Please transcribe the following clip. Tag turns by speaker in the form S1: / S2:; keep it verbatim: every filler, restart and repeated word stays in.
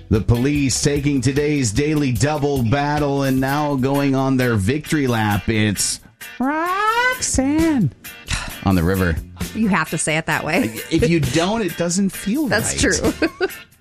S1: The police taking today's daily double battle and now going on their victory lap. It's Roxanne on the river.
S2: You have to say it that way.
S1: If you don't, it doesn't feel
S2: That's
S1: right.
S2: true.